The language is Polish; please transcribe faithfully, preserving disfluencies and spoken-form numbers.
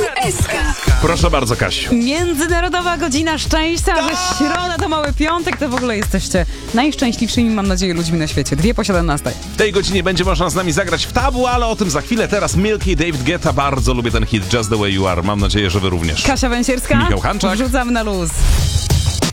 S K. Proszę bardzo, Kasiu. Międzynarodowa Godzina Szczęścia, że środa to mały piątek, to w ogóle jesteście najszczęśliwszymi, mam nadzieję, ludźmi na świecie. Dwie po siedemnastej. W tej godzinie będzie można z nami zagrać w tabu, ale o tym za chwilę. Teraz Milky, David Guetta. Bardzo lubię ten hit Just the Way You Are. Mam nadzieję, że wy również. Kasia Węsierska, Michał Hanczak. wrzucamy na luz.